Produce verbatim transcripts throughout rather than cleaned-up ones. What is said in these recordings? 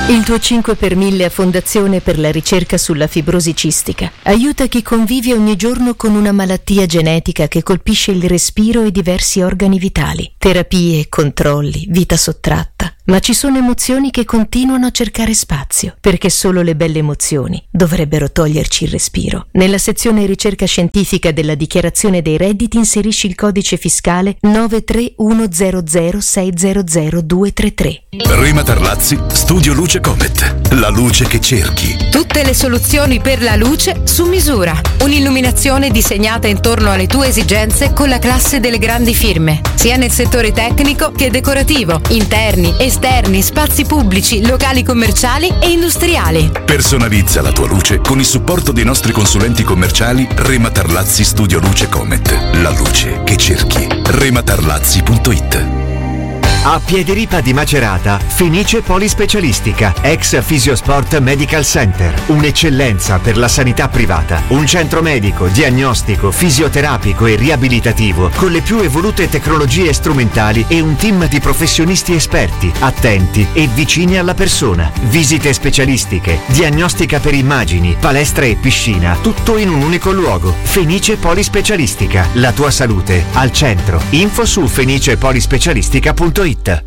Il tuo cinque per mille a Fondazione per la ricerca sulla fibrosi cistica aiuta chi convive ogni giorno con una malattia genetica che colpisce il respiro e diversi organi vitali. Terapie, controlli, vita sottratta. Ma ci sono emozioni che continuano a cercare spazio, perché solo le belle emozioni dovrebbero toglierci il respiro. Nella sezione ricerca scientifica della dichiarazione dei redditi inserisci il codice fiscale nove tre uno zero zero sei zero zero due tre tre. Rema Tarlazzi, Studio Luce Comet. La luce che cerchi. Tutte le soluzioni per la luce su misura. Un'illuminazione disegnata intorno alle tue esigenze con la classe delle grandi firme, sia nel settore tecnico che decorativo, interni, esterni, spazi pubblici, locali commerciali e industriali. Personalizza la tua luce con il supporto dei nostri consulenti commerciali Rema Tarlazzi Studio Luce Comet. La luce che cerchi. rematarlazzi punto it. A Piediripa di Macerata, Fenice Polispecialistica, ex Fisiosport Medical Center. Un'eccellenza per la sanità privata. Un centro medico, diagnostico, fisioterapico e riabilitativo con le più evolute tecnologie strumentali e un team di professionisti esperti, attenti e vicini alla persona. Visite specialistiche, diagnostica per immagini, palestra e piscina, tutto in un unico luogo. Fenice Polispecialistica, la tua salute al centro. Info su fenicepolispecialistica punto it.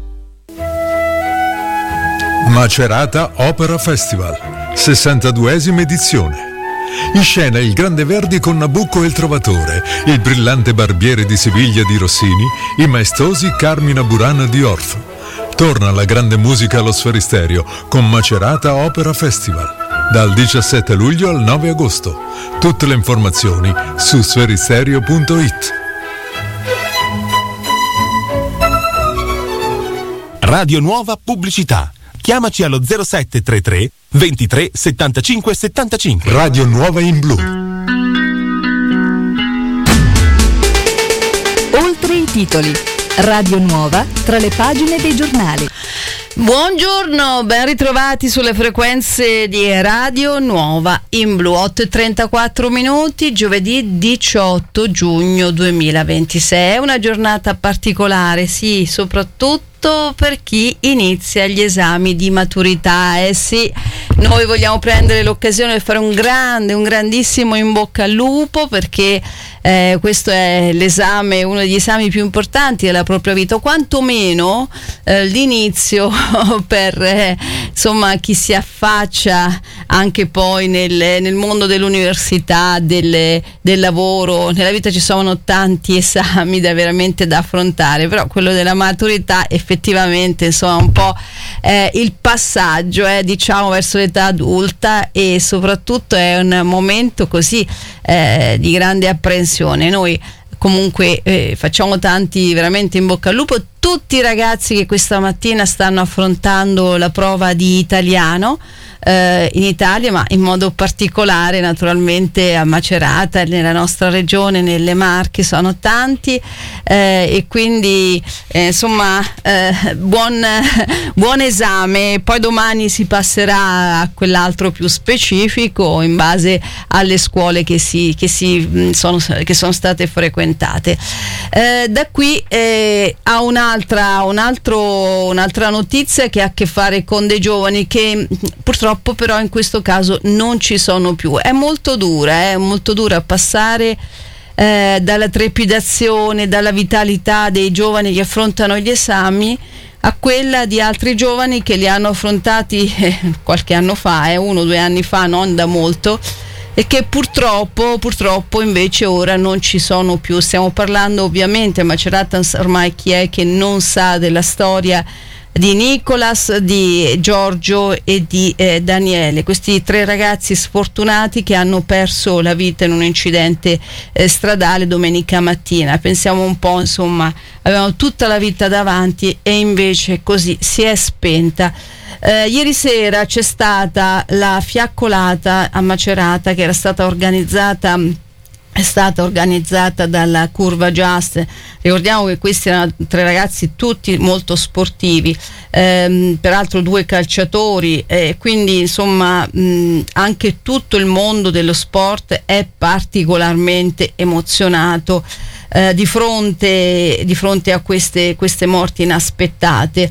Macerata Opera Festival, sessantaduesima edizione. In scena il Grande Verdi con Nabucco e il Trovatore, il brillante Barbiere di Siviglia di Rossini, i maestosi Carmina Burana di Orff. Torna la grande musica allo Sferisterio con Macerata Opera Festival, dal diciassette luglio al nove agosto. Tutte le informazioni su sferisterio punto it. Radio Nuova Pubblicità. Chiamaci allo zero sette tre tre ventitré settantacinque settantacinque. Radio Nuova in blu. Oltre i titoli. Radio Nuova tra le pagine dei giornali. Buongiorno, ben ritrovati sulle frequenze di Radio Nuova in blu. Otto e trentaquattro minuti, giovedì diciotto giugno duemilaventisei. È una giornata particolare, sì, soprattutto per chi inizia gli esami di maturità. Eh sì, noi vogliamo prendere l'occasione per fare un grande, un grandissimo in bocca al lupo, perché eh, questo è l'esame, uno degli esami più importanti della propria vita, o quantomeno eh, l'inizio per eh, insomma chi si affaccia anche poi nel, nel mondo dell'università, del, del lavoro. Nella vita ci sono tanti esami da veramente da affrontare, però quello della maturità effettivamente insomma un po' eh, il passaggio eh, diciamo verso l'età adulta, e soprattutto è un momento così eh, di grande apprensione. Noi comunque eh, facciamo tanti veramente in bocca al lupo tutti i ragazzi che questa mattina stanno affrontando la prova di italiano eh, in Italia, ma in modo particolare naturalmente a Macerata, nella nostra regione, nelle Marche sono tanti eh, e quindi eh, insomma eh, buon, buon esame. Poi domani si passerà a quell'altro più specifico in base alle scuole che, si, che, si, sono, che sono state frequentate. Eh, da qui eh, a un'altra, un altro, un'altra notizia che ha a che fare con dei giovani che purtroppo però in questo caso non ci sono più. È molto dura, è molto dura passare eh, dalla trepidazione, dalla vitalità dei giovani che affrontano gli esami a quella di altri giovani che li hanno affrontati eh, qualche anno fa, eh, uno o due anni fa, non da molto, e che purtroppo, purtroppo invece ora non ci sono più. Stiamo parlando ovviamente a Macerata, ormai chi è che non sa della storia di Nicolas, di Giorgio e di eh, Daniele, questi tre ragazzi sfortunati che hanno perso la vita in un incidente eh, stradale domenica mattina. Pensiamo un po', insomma, avevano tutta la vita davanti e invece così si è spenta. Eh, ieri sera c'è stata la fiaccolata a Macerata, che era stata organizzata è stata organizzata dalla Curva Just. Ricordiamo che questi erano tre ragazzi tutti molto sportivi, ehm, peraltro due calciatori, eh, quindi insomma mh, anche tutto il mondo dello sport è particolarmente emozionato eh, di fronte, di fronte a queste, queste morti inaspettate.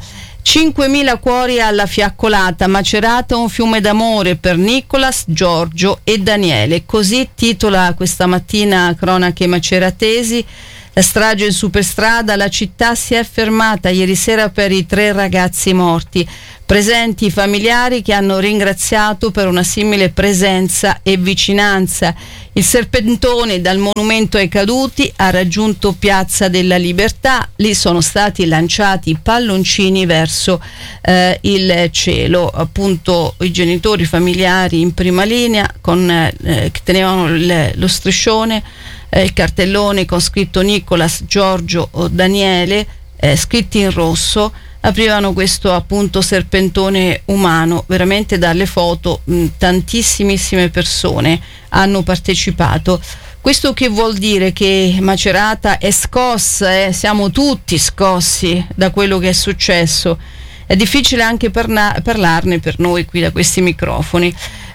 cinquemila cuori alla fiaccolata, Macerata un fiume d'amore per Nicolas, Giorgio e Daniele. Così titola questa mattina Cronache Maceratesi. La strage in superstrada, la città si è fermata ieri sera per i tre ragazzi morti. Presenti i familiari che hanno ringraziato per una simile presenza e vicinanza. Il serpentone dal monumento ai caduti ha raggiunto Piazza della Libertà, lì sono stati lanciati palloncini verso eh, il cielo. Appunto i genitori familiari in prima linea con, eh, che tenevano il, lo striscione, eh, il cartellone con scritto Nicolas, Giorgio o Daniele, eh, scritti in rosso, aprivano questo appunto serpentone umano. Veramente dalle foto mh, tantissimissime persone hanno partecipato. Questo che vuol dire? Che Macerata è scossa, eh? Siamo tutti scossi da quello che è successo. È difficile anche parla- parlarne per noi qui da questi microfoni.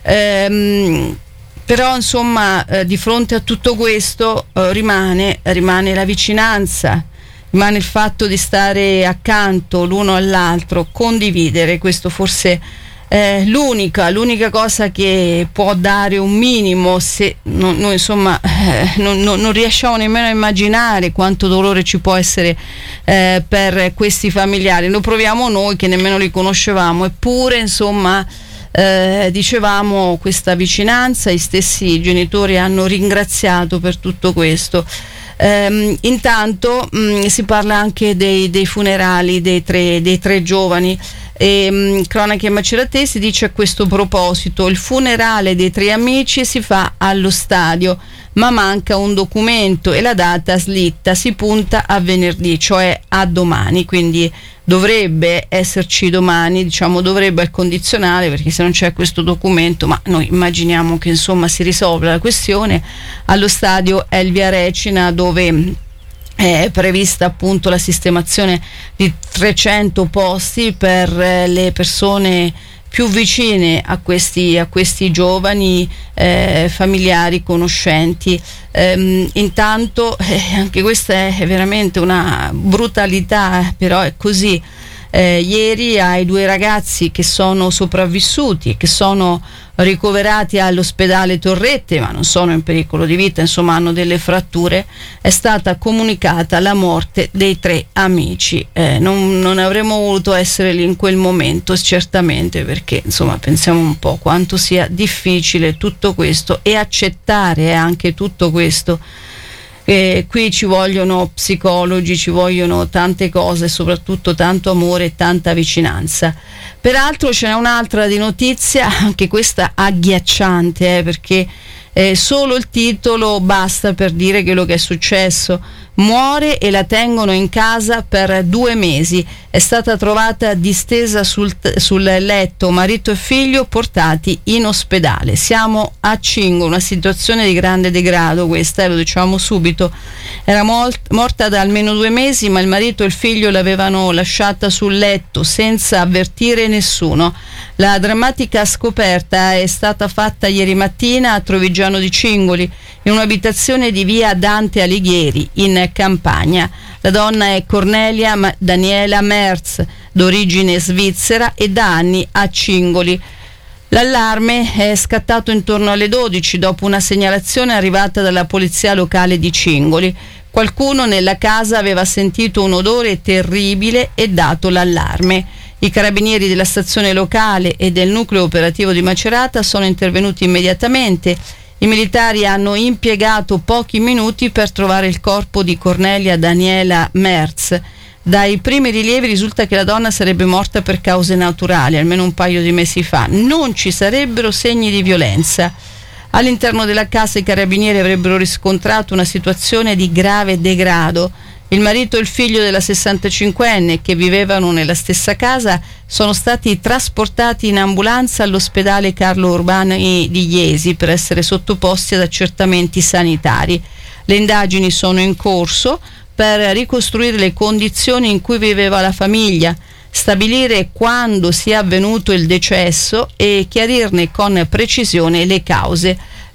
Ehm, però insomma eh, di fronte a tutto questo eh, rimane, rimane la vicinanza, rimane il fatto di stare accanto l'uno all'altro, condividere. Questo forse è l'unica, l'unica cosa che può dare un minimo, se no, noi insomma eh, non, non, non riusciamo nemmeno a immaginare quanto dolore ci può essere eh, per questi familiari. Lo proviamo noi che nemmeno li conoscevamo, eppure insomma eh, dicevamo questa vicinanza, gli stessi genitori hanno ringraziato per tutto questo. Um, intanto um, si parla anche dei, dei funerali dei tre, dei tre giovani. E, um, Cronache Maceratesi dice a questo proposito: il funerale dei tre amici si fa allo stadio, ma manca un documento e la data slitta, si punta a venerdì, cioè a domani, quindi dovrebbe esserci domani, diciamo dovrebbe al condizionale, perché se non c'è questo documento, ma noi immaginiamo che insomma si risolva la questione, allo stadio Elvia Recina, dove è prevista appunto la sistemazione di trecento posti per le persone più vicine a questi, a questi giovani, eh, familiari, conoscenti. Ehm, intanto eh, anche questa è veramente una brutalità, però è così. Eh, ieri ai due ragazzi che sono sopravvissuti, che sono ricoverati all'ospedale Torrette, ma non sono in pericolo di vita, insomma hanno delle fratture, è stata comunicata la morte dei tre amici. Eh, non, non avremmo voluto essere lì in quel momento, certamente, perché insomma pensiamo un po' quanto sia difficile tutto questo e accettare anche tutto questo. E qui ci vogliono psicologi, ci vogliono tante cose, soprattutto tanto amore e tanta vicinanza. Peraltro ce n'è un'altra di notizia, anche questa agghiacciante, eh, perché eh, solo il titolo basta per dire quello che è successo. Muore e la tengono in casa per due mesi. È stata trovata distesa sul, sul letto, marito e figlio portati in ospedale. Siamo a Cingo, una situazione di grande degrado questa, eh, lo diciamo subito. Era molt, morta da almeno due mesi, ma il marito e il figlio l'avevano lasciata sul letto senza avvertire nessuno. La drammatica scoperta è stata fatta ieri mattina a Trovigiano di Cingoli, in un'abitazione di via Dante Alighieri, in Campania. La donna è Cornelia Daniela Merz, d'origine svizzera e da anni a Cingoli. L'allarme è scattato intorno alle dodici dopo una segnalazione arrivata dalla polizia locale di Cingoli. Qualcuno nella casa aveva sentito un odore terribile e dato l'allarme. I carabinieri della stazione locale e del nucleo operativo di Macerata sono intervenuti immediatamente. I militari hanno impiegato pochi minuti per trovare il corpo di Cornelia Daniela Merz. Dai primi rilievi risulta che la donna sarebbe morta per cause naturali, almeno un paio di mesi fa. Non ci sarebbero segni di violenza. All'interno della casa i carabinieri avrebbero riscontrato una situazione di grave degrado. Il marito e il figlio della sessantacinquenne, che vivevano nella stessa casa, sono stati trasportati in ambulanza all'ospedale Carlo Urbani di Iesi per essere sottoposti ad accertamenti sanitari. Le indagini sono in corso per ricostruire le condizioni in cui viveva la famiglia, stabilire quando sia avvenuto il decesso e chiarirne con precisione le cause.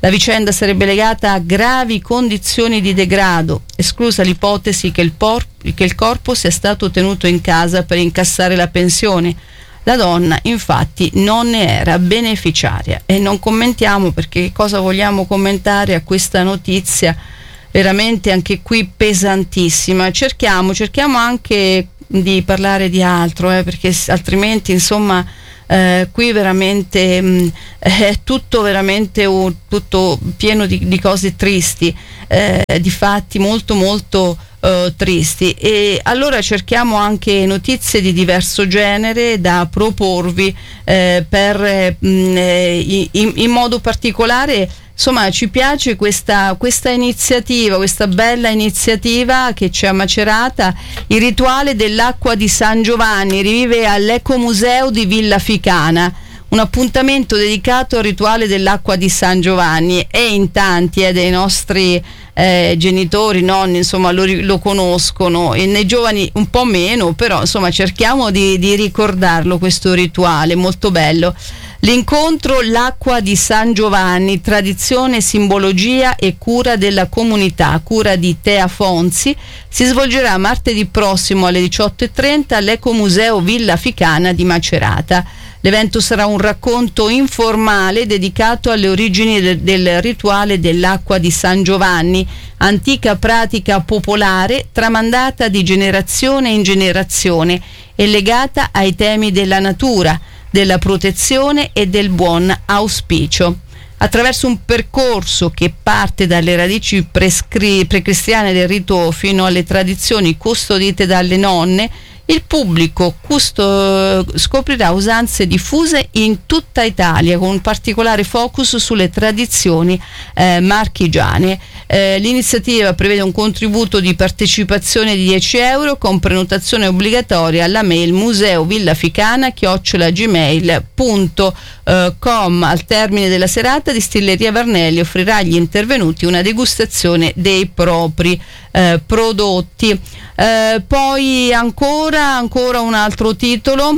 La vicenda sarebbe legata a gravi condizioni di degrado, esclusa l'ipotesi che il, por- che il corpo sia stato tenuto in casa per incassare la pensione. La donna infatti non ne era beneficiaria e non commentiamo, perché cosa vogliamo commentare a questa notizia veramente anche qui pesantissima. Cerchiamo, cerchiamo anche di parlare di altro, eh, perché altrimenti insomma eh, qui veramente mh, è tutto veramente uh, tutto pieno di, di cose tristi, eh, di fatti molto molto Uh, tristi. E allora cerchiamo anche notizie di diverso genere da proporvi eh, per eh, mh, in, in modo particolare. Insomma, ci piace questa, questa iniziativa, questa bella iniziativa che c'è a Macerata. Il rituale dell'acqua di San Giovanni rivive all'Ecomuseo di Villa Ficana. Un appuntamento dedicato al rituale dell'acqua di San Giovanni, e in tanti eh, dei nostri eh, genitori, nonni, insomma lo, lo conoscono, e nei giovani un po' meno, però insomma cerchiamo di, di ricordarlo questo rituale molto bello. L'incontro L'acqua di San Giovanni, tradizione, simbologia e cura della comunità, cura di Tea Fonzi, si svolgerà martedì prossimo alle diciotto e trenta all'Ecomuseo Villa Ficana di Macerata. L'evento sarà un racconto informale dedicato alle origini de- del rituale dell'acqua di San Giovanni, antica pratica popolare tramandata di generazione in generazione e legata ai temi della natura, della protezione e del buon auspicio. Attraverso un percorso che parte dalle radici prescri- precristiane del rito fino alle tradizioni custodite dalle nonne, il pubblico custo- scoprirà usanze diffuse in tutta Italia, con un particolare focus sulle tradizioni eh, marchigiane. Eh, l'iniziativa prevede un contributo di partecipazione di dieci euro con prenotazione obbligatoria alla mail museovillaficana chiocciola gmail punto com. Al termine della serata, Distilleria Varnelli offrirà agli intervenuti una degustazione dei propri eh, prodotti. Eh, poi ancora, ancora un altro titolo,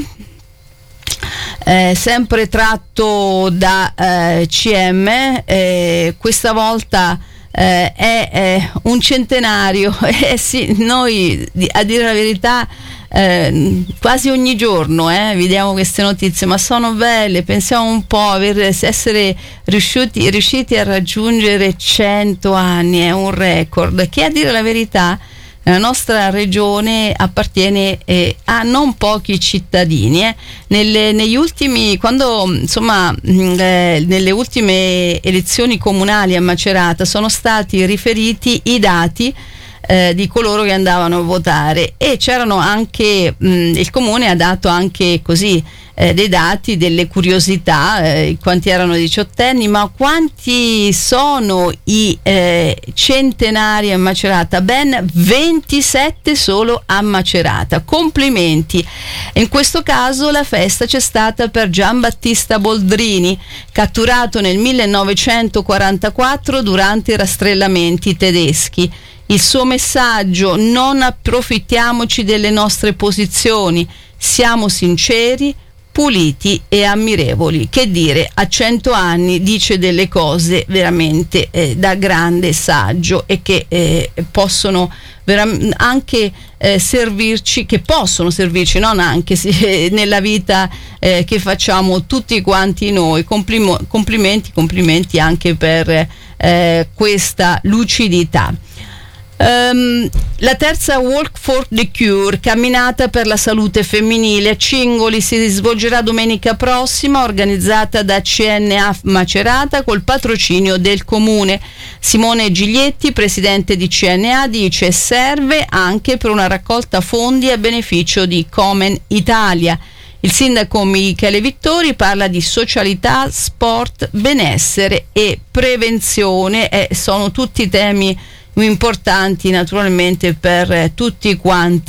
eh, sempre tratto da eh, C M, eh, questa volta eh, è, è un centenario. Eh sì, noi a dire la verità Eh, quasi ogni giorno eh, vediamo queste notizie, ma sono belle. Pensiamo un po' aver, essere riusciti, riusciti a raggiungere cento anni, è un record che, a dire la verità, nella nostra regione appartiene eh, a non pochi cittadini. Eh. Nelle, negli ultimi, quando insomma mh, eh, nelle ultime elezioni comunali a Macerata sono stati riferiti i dati Eh, di coloro che andavano a votare, e c'erano anche mh, il comune ha dato anche così eh, dei dati, delle curiosità, eh, quanti erano diciottenni, ma quanti sono i eh, centenari a Macerata? Ben ventisette solo a Macerata. Complimenti. In questo caso la festa c'è stata per Giambattista Boldrini, catturato nel millenovecentoquarantaquattro durante i rastrellamenti tedeschi. Il suo messaggio: non approfittiamoci delle nostre posizioni, siamo sinceri, puliti e ammirevoli. Che dire, a cento anni dice delle cose veramente eh, da grande saggio, e che eh, possono veram- anche eh, servirci, che possono servirci, non anche se, nella vita eh, che facciamo tutti quanti noi. Complimo- complimenti, complimenti anche per eh, questa lucidità. Um, la terza Walk for the Cure, camminata per la salute femminile a Cingoli, si svolgerà domenica prossima, organizzata da C N A Macerata col patrocinio del comune. Simone Giglietti, presidente di C N A, dice: serve anche per una raccolta fondi a beneficio di Komen Italia. Il sindaco Michele Vittori parla di socialità, sport, benessere e prevenzione. Eh, sono tutti temi importanti naturalmente per eh, tutti quanti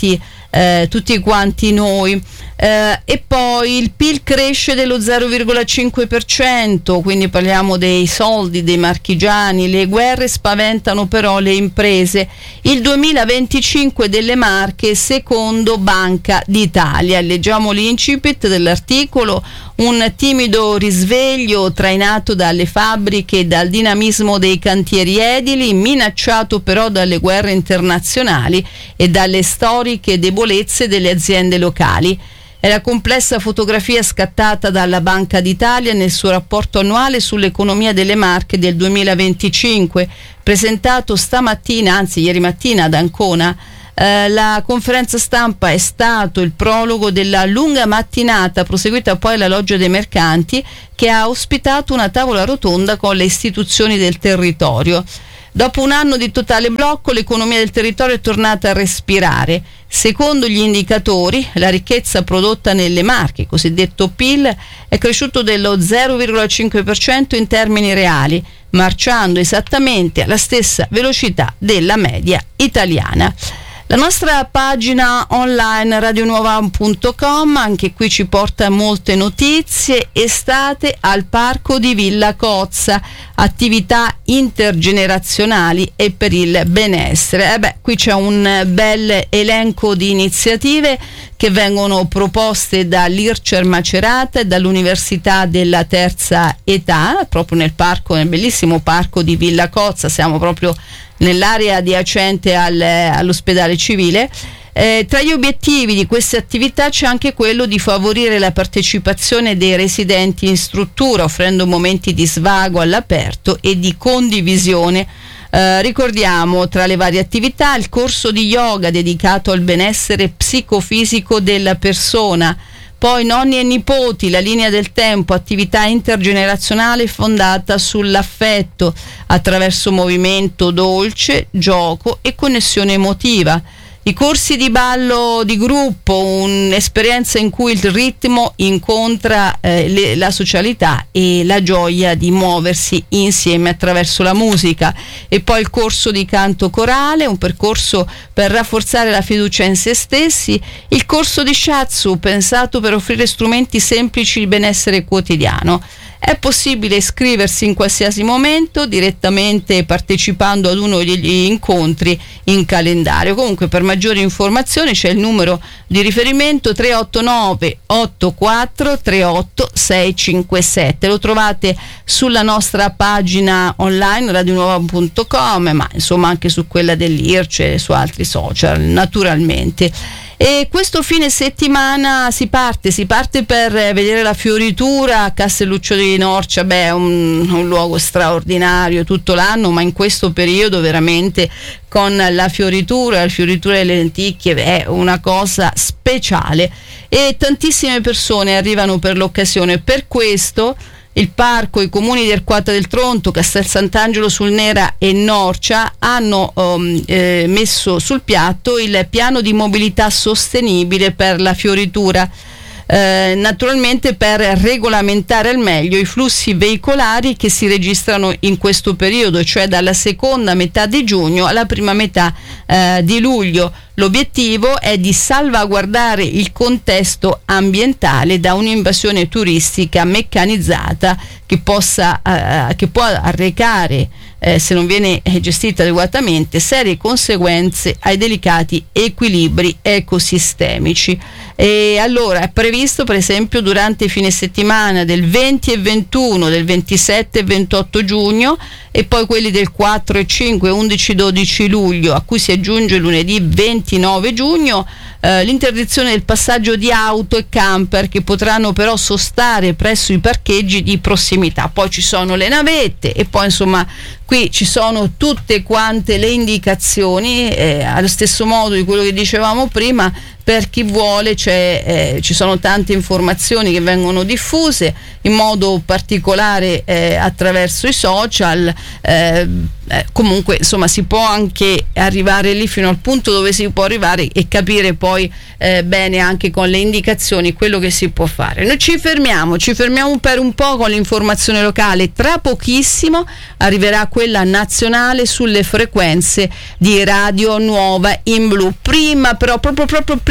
eh, tutti quanti noi. Eh, e poi il P I L cresce dello zero virgola cinque per cento, quindi parliamo dei soldi dei marchigiani. Le guerre spaventano però le imprese. Il duemilaventicinque delle Marche secondo Banca d'Italia. Leggiamo l'incipit dell'articolo: un timido risveglio trainato dalle fabbriche e dal dinamismo dei cantieri edili, minacciato però dalle guerre internazionali e dalle storiche debolezze delle aziende locali. È la complessa fotografia scattata dalla Banca d'Italia nel suo rapporto annuale sull'economia delle Marche del duemilaventicinque, presentato stamattina, anzi ieri mattina ad Ancona. Eh, la conferenza stampa è stato il prologo della lunga mattinata, proseguita poi alla Loggia dei Mercanti, che ha ospitato una tavola rotonda con le istituzioni del territorio. Dopo un anno di totale blocco, l'economia del territorio è tornata a respirare. Secondo gli indicatori, la ricchezza prodotta nelle Marche, cosiddetto P I L, è cresciuto dello zero virgola cinque per cento in termini reali, marciando esattamente alla stessa velocità della media italiana. La nostra pagina online radionuova punto com, anche qui ci porta molte notizie. Estate al Parco di Villa Cozza, attività intergenerazionali e per il benessere. Eh beh, qui c'è un bel elenco di iniziative che vengono proposte dall'I R C E R Macerata e dall'Università della Terza Età, proprio nel parco, nel bellissimo parco di Villa Cozza. Siamo proprio nell'area adiacente al, all'ospedale civile. Eh, tra gli obiettivi di queste attività c'è anche quello di favorire la partecipazione dei residenti in struttura, offrendo momenti di svago all'aperto e di condivisione. Eh, ricordiamo tra le varie attività il corso di yoga dedicato al benessere psicofisico della persona. Poi nonni e nipoti, la linea del tempo, attività intergenerazionale fondata sull'affetto attraverso movimento dolce, gioco e connessione emotiva. I corsi di ballo di gruppo, un'esperienza in cui il ritmo incontra eh, le, la socialità e la gioia di muoversi insieme attraverso la musica. E poi il corso di canto corale, un percorso per rafforzare la fiducia in se stessi. Il corso di shiatsu, pensato per offrire strumenti semplici di benessere quotidiano. È possibile iscriversi in qualsiasi momento, direttamente partecipando ad uno degli incontri in calendario. Comunque, per maggiori informazioni c'è il numero di riferimento tre otto nove otto quattro tre otto sei cinque sette. Lo trovate sulla nostra pagina online radionuova punto com, ma insomma anche su quella dell'I R C E e su altri social, naturalmente. E questo fine settimana si parte, si parte per vedere la fioritura a Castelluccio di Norcia. Beh, è un, un luogo straordinario tutto l'anno, ma in questo periodo veramente con la fioritura, la fioritura delle lenticchie è una cosa speciale e tantissime persone arrivano per l'occasione. Per questo il parco, i comuni di Arquata del Tronto, Castel Sant'Angelo sul Nera e Norcia hanno um, eh, messo sul piatto il piano di mobilità sostenibile per la fioritura, eh, naturalmente per regolamentare al meglio i flussi veicolari che si registrano in questo periodo, cioè dalla seconda metà di giugno alla prima metà eh, di luglio. L'obiettivo è di salvaguardare il contesto ambientale da un'invasione turistica meccanizzata che possa eh, che può arrecare, eh, se non viene gestita adeguatamente, serie conseguenze ai delicati equilibri ecosistemici. E allora è previsto per esempio durante i fine settimana del venti e ventuno, del ventisette e ventotto giugno e poi quelli del quattro e cinque, undici e dodici luglio, a cui si aggiunge lunedì ventinove giugno, eh, l'interdizione del passaggio di auto e camper che potranno però sostare presso i parcheggi di prossimità. Poi ci sono le navette e poi insomma qui ci sono tutte quante le indicazioni, eh, allo stesso modo di quello che dicevamo prima. Per chi vuole c'è, eh, ci sono tante informazioni che vengono diffuse in modo particolare eh, attraverso i social. Eh, eh, comunque insomma si può anche arrivare lì fino al punto dove si può arrivare e capire poi eh, bene anche con le indicazioni quello che si può fare. Noi ci fermiamo, ci fermiamo per un po' con l'informazione locale. Tra pochissimo arriverà quella nazionale sulle frequenze di Radio Nuova in Blu. Prima però, proprio proprio prima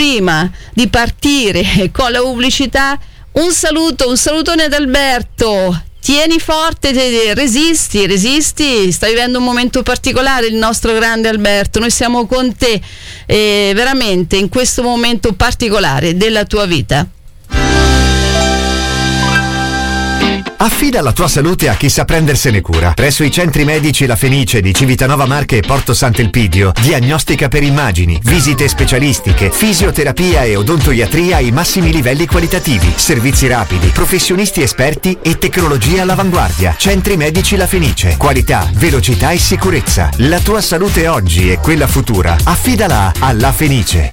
prima di partire con la pubblicità, un saluto, un salutone ad Alberto. Tieni forte, resisti, resisti, sta vivendo un momento particolare il nostro grande Alberto, noi siamo con te eh, veramente in questo momento particolare della tua vita. Affida la tua salute a chi sa prendersene cura. Presso i centri medici La Fenice di Civitanova Marche e Porto Sant'Elpidio, diagnostica per immagini, visite specialistiche, fisioterapia e odontoiatria ai massimi livelli qualitativi, servizi rapidi, professionisti esperti e tecnologia all'avanguardia. Centri medici La Fenice, qualità, velocità e sicurezza. La tua salute oggi e quella futura, affidala a La Fenice.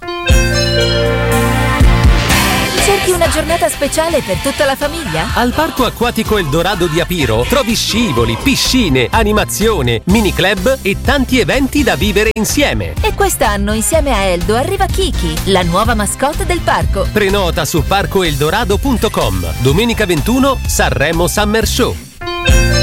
Cerchi una giornata speciale per tutta la famiglia? Al Parco Acquatico Eldorado di Apiro trovi scivoli, piscine, animazione, mini club e tanti eventi da vivere insieme. E quest'anno insieme a Eldo arriva Kiki, la nuova mascotte del parco. Prenota su parco eldorado punto com. Domenica ventuno Sanremo Summer Show.